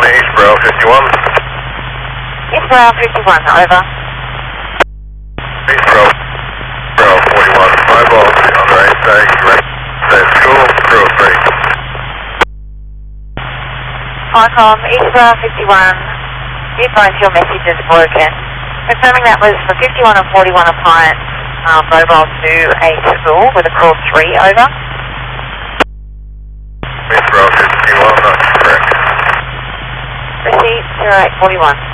Eastborough 51. Eastborough 51, over. Eastborough 41. 5 volts on the right side. Say school, crew 3. Icom, Eastborough 51. Be advised your message is broken. Confirming that was for 51 and 41 appliance, mobile to a school with a call 3, over. Eastborough 51, that's correct. Receipt 0841.